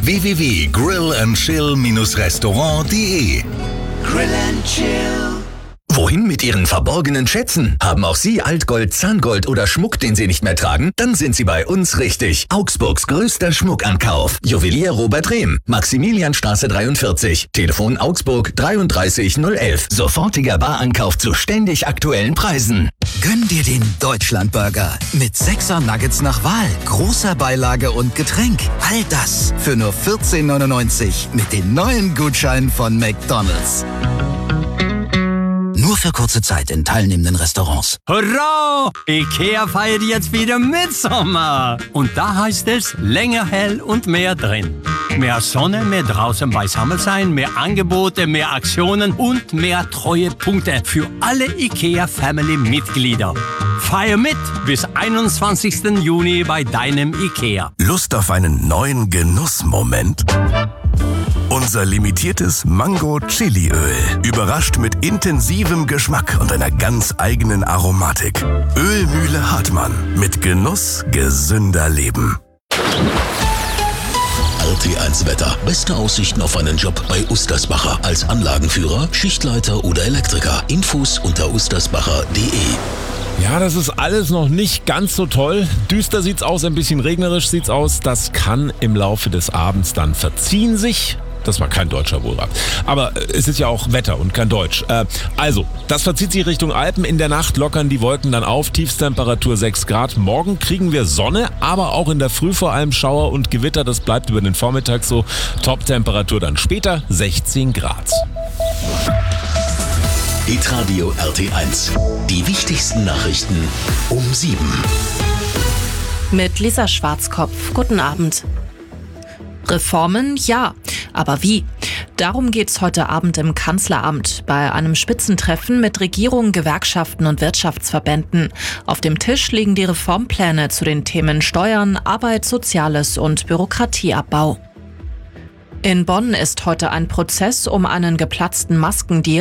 www.grillandchill-restaurant.de. Grill and Chill. Wohin mit Ihren verborgenen Schätzen? Haben auch Sie Altgold, Zahngold oder Schmuck, den Sie nicht mehr tragen? Dann sind Sie bei uns richtig. Augsburgs größter Schmuckankauf. Juwelier Robert Rehm. Maximilianstraße 43. Telefon Augsburg 33011. Sofortiger Barankauf zu ständig aktuellen Preisen. Gönn dir den Deutschlandburger mit 6er Nuggets nach Wahl, großer Beilage und Getränk. All das für nur 14,99 mit den neuen Gutscheinen von McDonald's. Nur für kurze Zeit in teilnehmenden Restaurants. Hurra! IKEA feiert jetzt wieder Mitsommer. Und da heißt es länger hell und mehr drin. Mehr Sonne, mehr draußen beisammen sein, mehr Angebote, mehr Aktionen und mehr Treuepunkte für alle IKEA-Family-Mitglieder. Feier mit bis 21. Juni bei deinem IKEA. Lust auf einen neuen Genussmoment? Unser limitiertes Mango-Chili-Öl. Überrascht mit intensivem Geschmack und einer ganz eigenen Aromatik. Ölmühle Hartmann. Mit Genuss gesünder Leben. RT1 Wetter. Beste Aussichten auf einen Job bei Ustersbacher. Als Anlagenführer, Schichtleiter oder Elektriker. Infos unter ustersbacher.de. Ja, das ist alles noch nicht ganz so toll. Düster sieht's aus, ein bisschen regnerisch sieht's aus. Das kann im Laufe des Abends dann verziehen sich. Das war kein deutscher Wohlrat. Aber es ist ja auch Wetter und kein Deutsch. Also, das verzieht sich Richtung Alpen. In der Nacht lockern die Wolken dann auf. Tiefstemperatur 6 Grad. Morgen kriegen wir Sonne, aber auch in der Früh vor allem Schauer und Gewitter. Das bleibt über den Vormittag so. Top-Temperatur dann später 16 Grad. Hitradio RT1. Die wichtigsten Nachrichten um 7. Mit Lisa Schwarzkopf. Guten Abend. Reformen, ja. Aber wie? Darum geht's heute Abend im Kanzleramt bei einem Spitzentreffen mit Regierung, Gewerkschaften und Wirtschaftsverbänden. Auf dem Tisch liegen die Reformpläne zu den Themen Steuern, Arbeit, Soziales und Bürokratieabbau. In Bonn ist heute ein Prozess um einen geplatzten Maskendeal